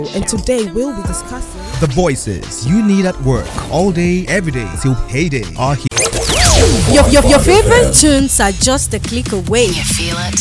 And today we'll be discussing The voices you need at work all day, every day till payday are here. your favorite tunes are just a click away. You feel it?